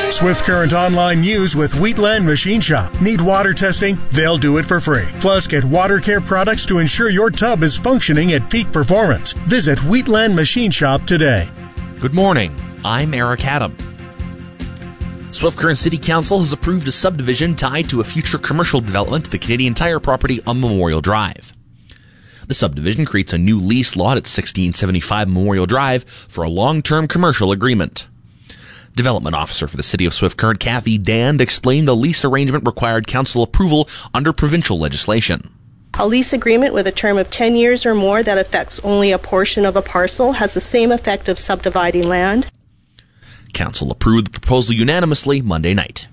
Swift Current Online News with Wheatland Machine Shop. Need water testing? They'll do it for free. Plus, get water care products to ensure your tub is functioning at peak performance. Visit Wheatland Machine Shop today. Good morning. I'm Eric Adam. Swift Current City Council has approved a subdivision tied to a future commercial development at the Canadian Tire property on Memorial Drive. The subdivision creates a new lease lot at 1675 Memorial Drive for a long-term commercial agreement. Development Officer for the City of Swift Current, Kathy Dand, explained the lease arrangement required council approval under provincial legislation. A lease agreement with a term of 10 years or more that affects only a portion of a parcel has the same effect of subdividing land. Council approved the proposal unanimously Monday night.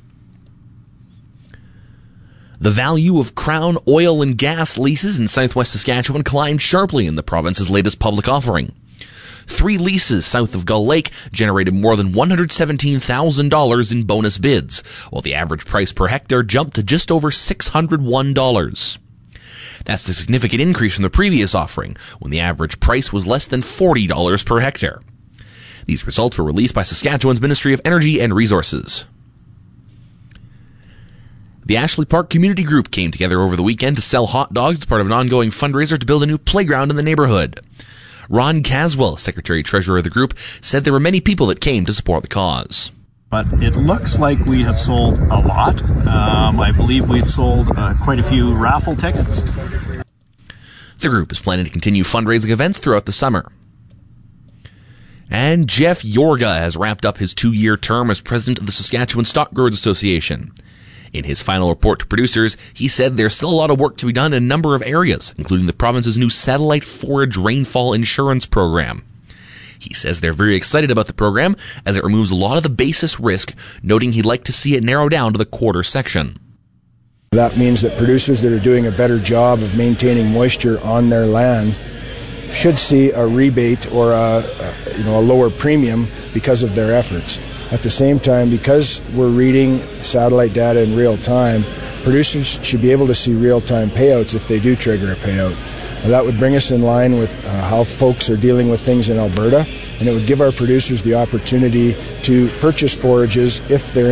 The value of Crown oil and gas leases in southwest Saskatchewan climbed sharply in the province's latest public offering. 3 leases south of Gull Lake generated more than $117,000 in bonus bids, while the average price per hectare jumped to just over $601. That's a significant increase from the previous offering, when the average price was less than $40 per hectare. These results were released by Saskatchewan's Ministry of Energy and Resources. The Ashley Park Community Group came together over the weekend to sell hot dogs as part of an ongoing fundraiser to build a new playground in the neighborhood. Ron Caswell, Secretary-Treasurer of the group, said there were many people that came to support the cause. But it looks like we have sold a lot. I believe we've sold quite a few raffle tickets. The group is planning to continue fundraising events throughout the summer. And Jeff Yorga has wrapped up his 2-year term as president of the Saskatchewan Stockgrowers Association. In his final report to producers, he said there's still a lot of work to be done in a number of areas, including the province's new satellite forage rainfall insurance program. He says they're very excited about the program as it removes a lot of the basis risk, noting he'd like to see it narrow down to the quarter section. That means that producers that are doing a better job of maintaining moisture on their land should see a rebate or a lower premium because of their efforts. At the same time, because we're reading satellite data in real time, producers should be able to see real-time payouts if they do trigger a payout. And that would bring us in line with how folks are dealing with things in Alberta, and it would give our producers the opportunity to purchase forages if they're